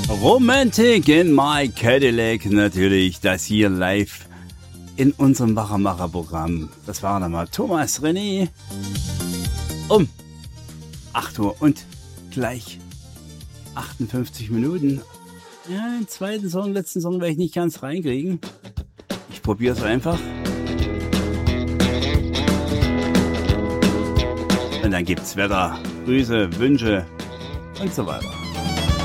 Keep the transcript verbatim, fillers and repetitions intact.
Romantic in my Cadillac, natürlich, das hier live in unserem Wachermacher-Programm. Das war nochmal Thomas René um acht Uhr und gleich achtundfünfzig Minuten. Ja, den zweiten Song, letzten Song werde ich nicht ganz reinkriegen. Ich probiere es einfach. Und dann gibt's Wetter, Grüße, Wünsche und so weiter.